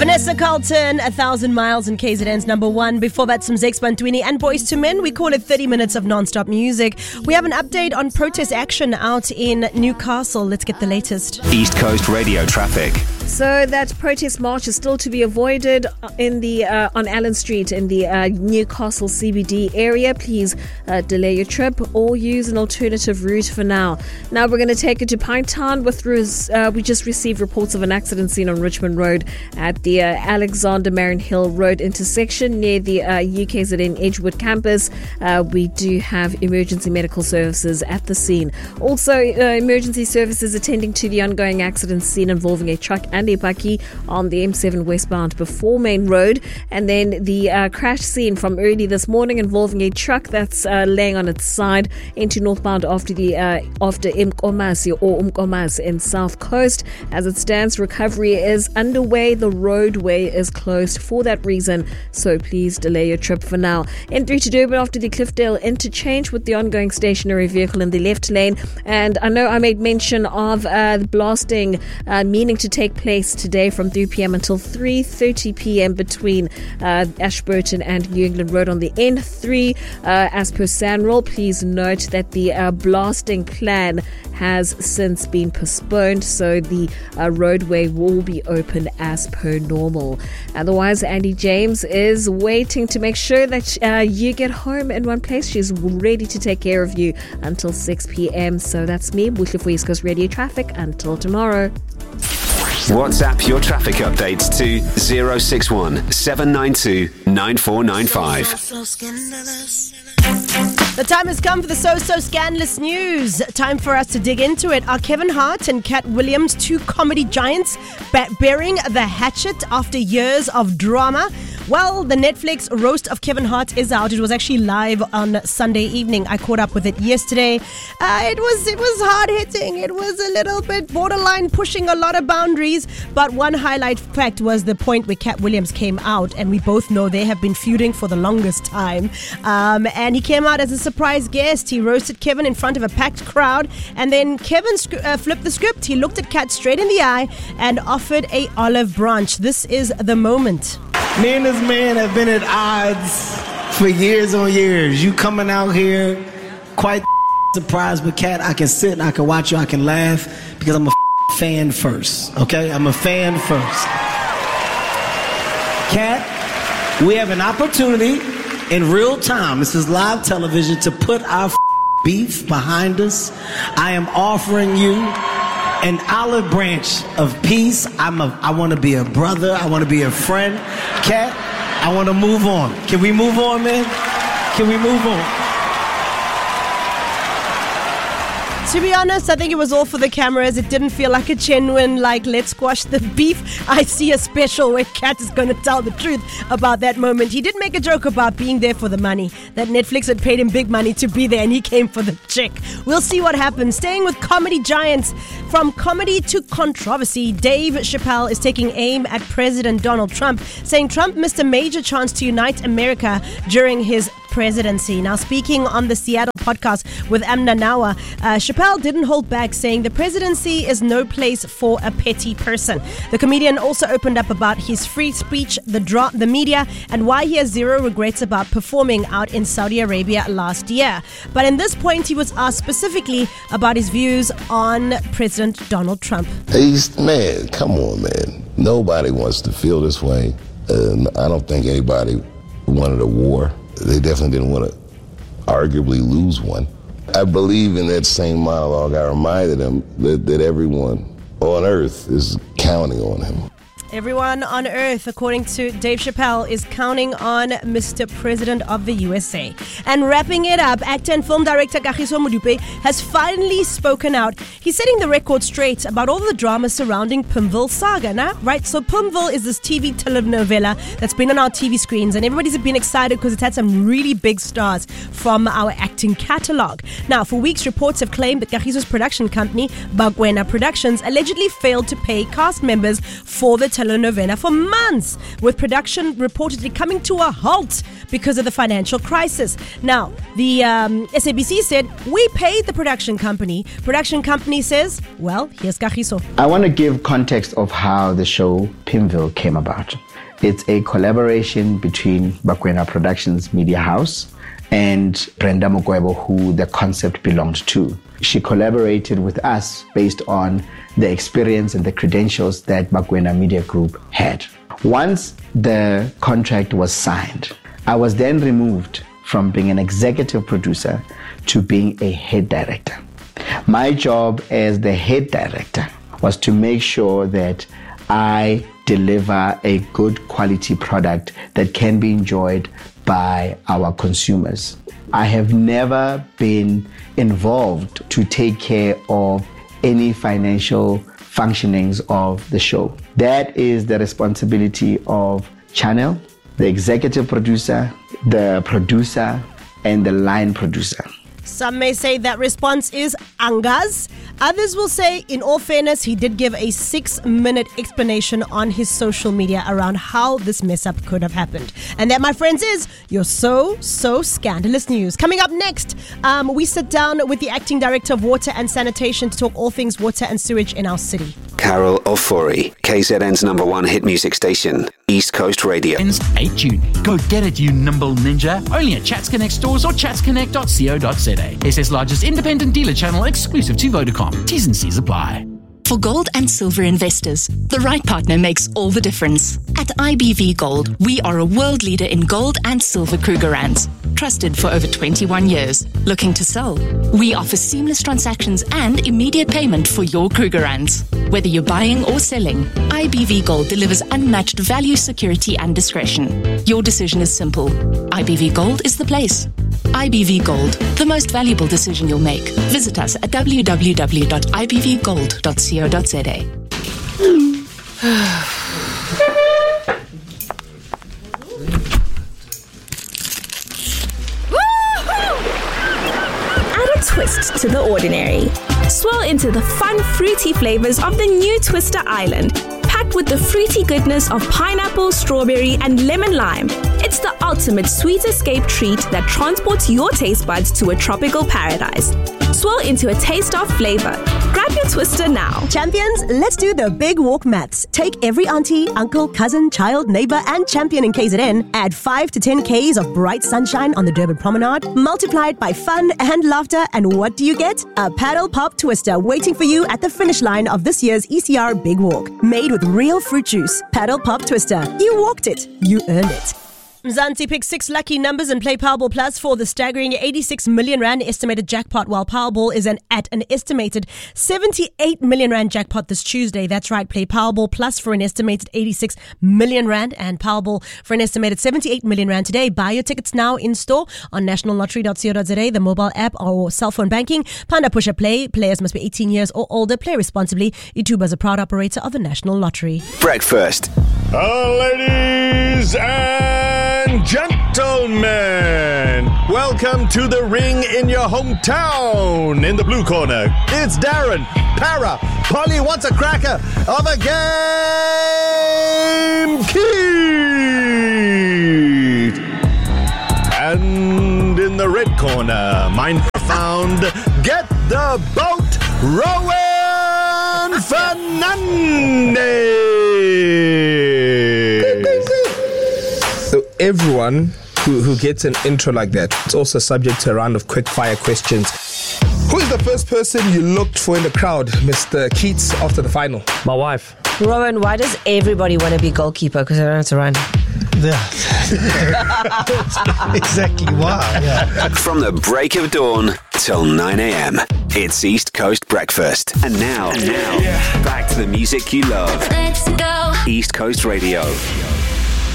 Vanessa Carlton, 1,000 Miles in KZN's number one. Before that, some Zex Bantwini and Boys to Men. We call it 30 minutes of non-stop music. We have an update on protest action out in Newcastle. Let's get the latest. East Coast radio traffic. So that protest march is still to be avoided in the on Allen Street in the Newcastle CBD area. Please delay your trip or use an alternative route for now. Now we're going to take it to Pinetown. We just received reports of an accident scene on Richmond Road at the Alexander Marion Hill Road intersection near the UKZN Edgewood campus. We do have emergency medical services at the scene. Also, emergency services attending to the ongoing accident scene involving a truck and a bakkie on the M7 westbound before Main Road. And then the crash scene from early this morning involving a truck that's laying on its side into northbound after Mkomas or Umkomas in South Coast. As it stands, recovery is underway. The roadway is closed for that reason, so please delay your trip for now. N3 to Durban after the Cliffdale interchange with the ongoing stationary vehicle in the left lane. And I know I made mention of the blasting meaning to take place today from 3 p.m. until 3:30 p.m. between Ashburton and New England Road on the N3. As per SANRAL, please note that the blasting plan has since been postponed, so the roadway will be open as per normal. Otherwise, Andy James is waiting to make sure that you get home in one place. She's ready to take care of you until 6 p.m. So that's me, Buhle for East Coast Radio Traffic. Until tomorrow. WhatsApp your traffic updates to 061 792 9495. The time has come for the so scandalous news. Time for us to dig into it. Are Kevin Hart and Cat Williams, two comedy giants, bearing the hatchet after years of drama? Well, the Netflix roast of Kevin Hart is out. It was actually live on Sunday evening. I caught up with it yesterday. It was hard hitting. It was a little bit borderline, pushing a lot of boundaries. But one highlight fact was the point where Cat Williams came out, and we both know they have been feuding for the longest time. And he came out as a surprise guest. He roasted Kevin in front of a packed crowd, and then Kevin flipped the script. He looked at Cat straight in the eye and offered a olive branch. This is the moment. Me and this man have been at odds for years on years. You coming out here quite surprised, but Cat, I can sit and I can watch you, I can laugh because I'm a fan first, okay? I'm a fan first. Cat, we have an opportunity in real time, this is live television, to put our beef behind us. I am offering you an olive branch of peace. I want to be a brother. I want to be a friend. Cat, I want to move on. Can we move on, man? Can we move on? To be honest, I think it was all for the cameras. It didn't feel like a genuine, let's squash the beef. I see a special where Cat is going to tell the truth about that moment. He did make a joke about being there for the money, that Netflix had paid him big money to be there, and he came for the check. We'll see what happens. Staying with comedy giants, from comedy to controversy, Dave Chappelle is taking aim at President Donald Trump, saying Trump missed a major chance to unite America during his presidency. Now, speaking on the Seattle podcast with Amna Nawa, Chappelle didn't hold back, saying the presidency is no place for a petty person. The comedian also opened up about his free speech, the media, and why he has zero regrets about performing out in Saudi Arabia last year. But in this point, he was asked specifically about his views on President Donald Trump. Man, come on, man. Nobody wants to feel this way. I don't think anybody wanted a war. They definitely didn't want to arguably lose one. I believe in that same monologue. I reminded him that everyone on earth is counting on him. Everyone on earth, according to Dave Chappelle, is counting on Mr. President of the USA. And wrapping it up, actor and film director Kagiso Modupe has finally spoken out. He's setting the record straight about all the drama surrounding Pimville Saga, right? So Pimville is this TV telenovela that's been on our TV screens, and everybody's been excited because it's had some really big stars from our acting catalogue. Now, for weeks, reports have claimed that Kagiso's production company, Bagwena Productions, allegedly failed to pay cast members for the telenovela for months, with production reportedly coming to a halt because of the financial crisis. Now, the SABC said, we paid the production company. Production company says, well, here's Kagiso. I want to give context of how the show Pimville came about. It's a collaboration between Bakwena Productions Media House and Brenda Mokwebo, who the concept belonged to. She collaborated with us based on the experience and the credentials that Bakwena Media Group had. Once the contract was signed, I was then removed from being an executive producer to being a head director. My job as the head director was to make sure that I deliver a good quality product that can be enjoyed by our consumers. I have never been involved to take care of any financial functionings of the show. That is the responsibility of Channel, the executive producer, the producer, and the line producer. Some may say that response is Anga's. Others will say, in all fairness, he did give a 6-minute explanation on his social media around how this mess up could have happened. And that, my friends, is your so scandalous news. Coming up next, we sit down with the acting director of water and sanitation to talk all things water and sewage in our city. Carol Ofori, KZN's #1 hit music station, East Coast Radio. 8 June. Go get it, you nimble ninja. Only at Chats Connect stores or chatsconnect.co.za. SA's largest independent dealer channel exclusive to Vodacom. T's and C's apply. For gold and silver investors, the right partner makes all the difference. At IBV Gold, we are a world leader in gold and silver Krugerrands, trusted for over 21 years. Looking to sell? We offer seamless transactions and immediate payment for your Krugerrands. Whether you're buying or selling, IBV Gold delivers unmatched value, security, and discretion. Your decision is simple. IBV Gold is the place. IBV Gold, the most valuable decision you'll make. Visit us at www.ibvgold.co.za. Add a twist to the ordinary. Swirl into the fun, fruity flavors of the new Twister Island, packed with the fruity goodness of pineapple, strawberry, and lemon lime. It's the ultimate sweet escape treat that transports your taste buds to a tropical paradise. Swirl into a taste of flavor. Grab your Twister now. Champions, let's do the big walk maths. Take every auntie, uncle, cousin, child, neighbor, and champion in KZN. Add 5 to 10 Ks of bright sunshine on the Durban Promenade. Multiply it by fun and laughter, and what do you get? A paddle pop twister waiting for you at the finish line of this year's ECR Big Walk. Made with real fruit juice. Paddle pop twister. You walked it. You earned it. Mzansi picked 6 lucky numbers and play Powerball Plus for the staggering 86 million rand estimated jackpot, while Powerball is at an estimated 78 million rand jackpot this Tuesday. That's right, play Powerball Plus for an estimated 86 million rand and Powerball for an estimated 78 million rand today. Buy your tickets now in store on nationallottery.co.za, the mobile app or cell phone banking. Panda Push a Play. Players must be 18 years or older. Play responsibly. Ituba is a proud operator of the National Lottery. Breakfast. Ladies and gentlemen, welcome to the ring in your hometown. In the blue corner, it's Darren, Para, Polly wants a cracker of a game key. And in the red corner, Mind Profound, get the boat, Rowan Fernandez. So everyone who gets an intro like that, it's also subject to a round of quick fire questions. Who is the first person you looked for in the crowd, Mr. Keats, after the final? My wife. Rowan, why does everybody want to be goalkeeper? Because they don't have to run. Yeah. Exactly. Wow. Yeah. From the break of dawn till 9 a.m. It's East Coast Breakfast. And now, back to the music you love. Let's go. East Coast Radio.